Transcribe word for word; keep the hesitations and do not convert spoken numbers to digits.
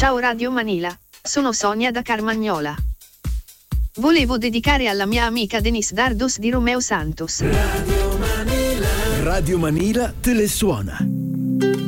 Ciao Radio Manila, sono Sonia da Carmagnola. Volevo dedicare alla mia amica Denise Dardos di Romeo Santos. Radio Manila, Radio Manila te le suona.